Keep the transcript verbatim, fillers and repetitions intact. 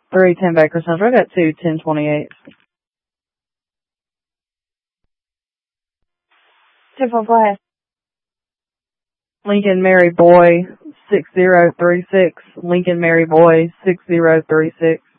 three ten Baker Central. I got two ten twenty-eight. Two four, go ahead. Lincoln Mary Boy, six zero three six. Lincoln Mary Boy, six zero three six.